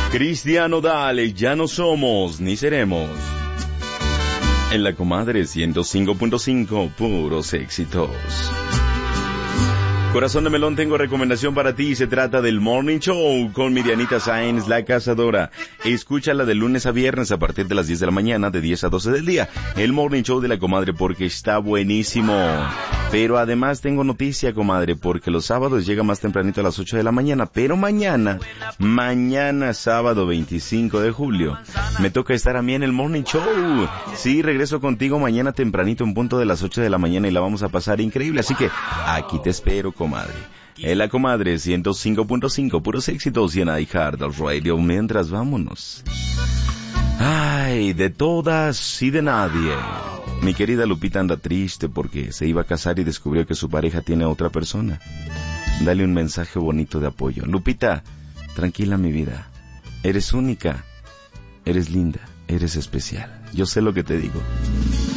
Cristian Nodal, ya no somos ni seremos. En la Comadre 105.5, puros éxitos. Corazón de melón, tengo recomendación para ti. Se trata del Morning Show con Mirianita Sáenz, la cazadora. Escúchala de lunes a viernes a partir de las 10 de la mañana, de 10 a 12 del día. El Morning Show de la Comadre, porque está buenísimo. Pero además tengo noticia, Comadre, porque los sábados llega más tempranito a las 8 de la mañana. Pero mañana, sábado 25 de julio, me toca estar a mí en el Morning Show. Sí, regreso contigo mañana tempranito, en punto de las 8 de la mañana, y la vamos a pasar increíble. Así que aquí te espero, Comadre. En la Comadre 105.5, puros éxitos, y en iHeart Radio. Mientras, vámonos. Ay, de todas y de nadie. Mi querida Lupita anda triste porque se iba a casar y descubrió que su pareja tiene a otra persona. Dale un mensaje bonito de apoyo. Lupita, tranquila, mi vida. Eres única, eres linda, eres especial. Yo sé lo que te digo.